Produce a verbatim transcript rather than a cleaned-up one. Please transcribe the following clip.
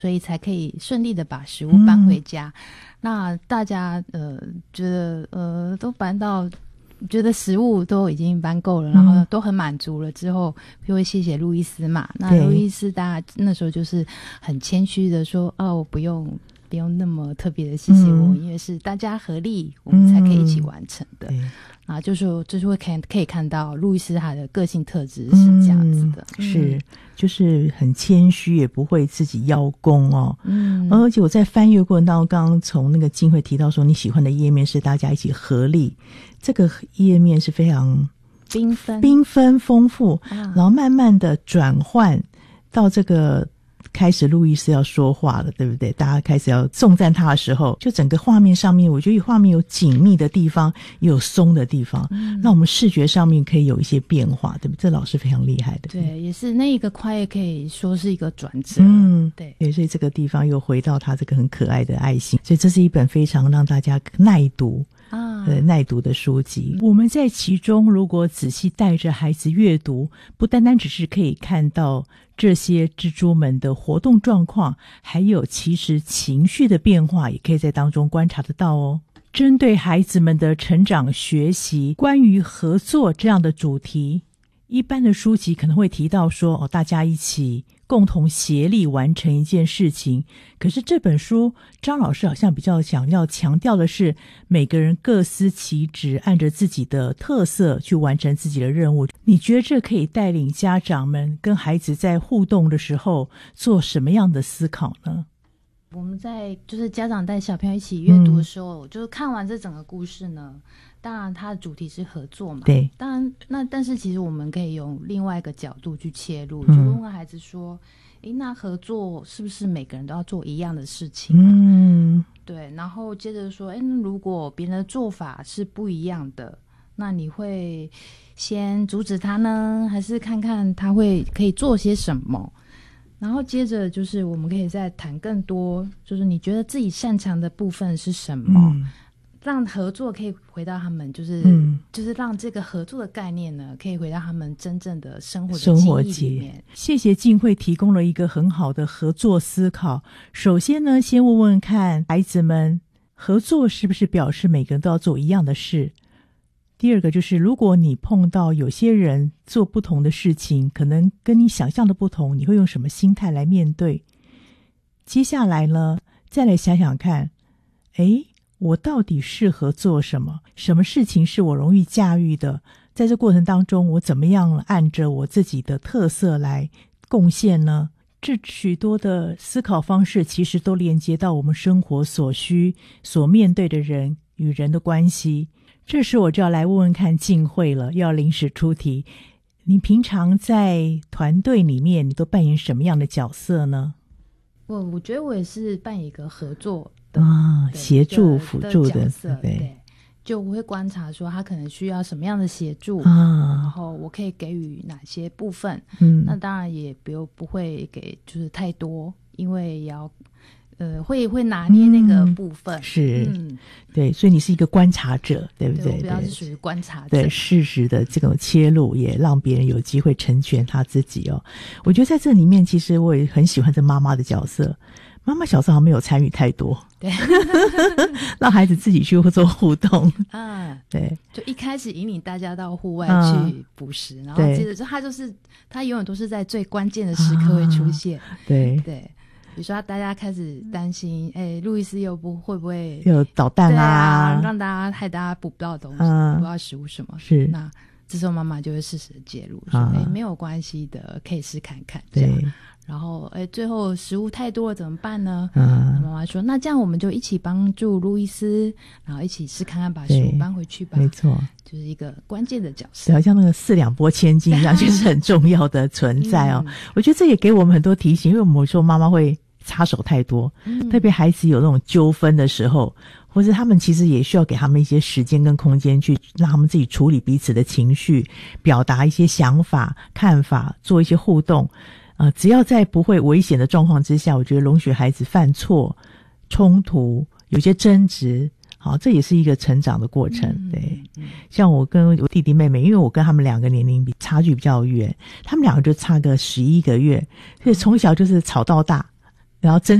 所以才可以顺利的把食物搬回家。嗯、那大家呃觉得呃都搬到觉得食物都已经搬够了，然后都很满足了之后，就会谢谢路易斯嘛。那路易斯大家那时候就是很谦虚的说：“哦，我不用不用那么特别的谢谢我，嗯、因为是大家合力，我们才可以一起完成的。嗯”啊，就是就是会看可以看到路易斯他的个性特质是这样子的， 嗯、是就是很谦虚，也不会自己邀功哦。嗯，而且我在翻阅过程当中，刚刚从那个静慧提到说，你喜欢的页面是大家一起合力，这个页面是非常缤纷、 缤纷丰富， 啊、 然后慢慢的转换到这个。开始路易斯要说话了，对不对？大家开始要颂赞他的时候，就整个画面上面，我觉得画面有紧密的地方，也有松的地方，嗯、那我们视觉上面可以有一些变化，对不对？这老师非常厉害的。 对，也是那一个跨越可以说是一个转折。 嗯， 对， 对，所以这个地方又回到他这个很可爱的爱心，所以这是一本非常让大家耐读。啊，呃，耐读的书籍，我们在其中如果仔细带着孩子阅读，不单单只是可以看到这些蜘蛛们的活动状况，还有其实情绪的变化，也可以在当中观察得到哦。针对孩子们的成长学习，关于合作这样的主题，一般的书籍可能会提到说，哦，大家一起共同协力完成一件事情。可是这本书张老师好像比较想要强调的是每个人各司其职，按着自己的特色去完成自己的任务。你觉得这可以带领家长们跟孩子在互动的时候做什么样的思考呢？ 我们在就是家长带小朋友一起阅读的时候，嗯、就是看完这整个故事呢，当然它的主题是合作嘛， 对， 当然那但是其实我们可以用另外一个角度去切入，嗯、就问问孩子说，诶，那合作是不是每个人都要做一样的事情啊？嗯，对，然后接着说，诶，如果别人的做法是不一样的，那你会先阻止他呢，还是看看他会可以做些什么？然后接着就是我们可以再谈更多，就是你觉得自己擅长的部分是什么？嗯，让合作可以回到他们，就是、嗯、就是让这个合作的概念呢，可以回到他们真正的生活的生活记忆里面。 谢谢静慧提供了一个很好的合作思考。首先呢，先问问看孩子们，合作是不是表示每个人都要做一样的事？第二个就是，如果你碰到有些人做不同的事情，可能跟你想象的不同，你会用什么心态来面对？接下来呢，再来想想看，诶，我到底适合做什么？什么事情是我容易驾驭的？在这过程当中，我怎么样按着我自己的特色来贡献呢？这许多的思考方式其实都连接到我们生活所需所面对的人与人的关系。这时我就要来问问看静慧了，又要临时出题。你平常在团队里面，你都扮演什么样的角色呢？ 我我觉得我也是扮演一个合作的啊，协助辅助的角色，对，对，就我会观察说他可能需要什么样的协助啊，然后我可以给予哪些部分。嗯，那当然也不不会给就是太多，因为也要。呃，会会拿捏那个部分， 嗯、是，嗯，对，所以你是一个观察者，对不对？ 对，我比较是属于观察者， 对事实的这种切入，也让别人有机会成全他自己哦。我觉得在这里面，其实我也很喜欢这妈妈的角色。妈妈小时候好像没有参与太多， 对， 让孩子自己去做互动啊， 对， 就一开始引领大家到户外去捕食，嗯、然后接着就他就是他永远都是在最关键的时刻会出现，啊、 对对。比如说大家开始担心，哎，路易斯又不会不会有捣蛋 啊, 啊，让大家害大家捕不到东西，嗯、捕不到食物什么， 是那这时候妈妈就会适时的介入，说，哎、啊，没有关系的，可以试看看，这样。然后，哎，最后食物太多了怎么办呢？嗯，妈妈说，那这样我们就一起帮助路易斯，然后一起试看看把食物搬回去吧。 没错， 就是一个关键的角色， 好像那个四两拨千斤一样，就是很重要的存在哦。嗯、我觉得这也给我们很多提醒，因为我们说妈妈会插手太多，嗯、特别孩子有那种纠纷的时候，或者他们其实也需要给他们一些时间跟空间，去让他们自己处理彼此的情绪，表达一些想法、看法，做一些互动。呃，只要在不会危险的状况之下，我觉得容许孩子犯错、冲突、有些争执，好，这也是一个成长的过程。嗯、对，嗯、像我跟我弟弟妹妹，因为我跟他们两个年龄比差距比较远，他们两个就差个十一个月，所以从小就是吵到大。 然后真